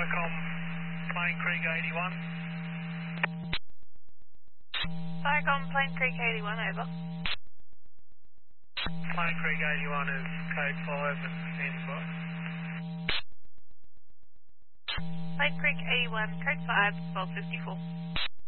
Viacom, Plain Creek 81. Viacom, Plain Creek 81, over. Plain Creek 81 is code 5 and standing by. Plain Creek 81, code 5, 1254.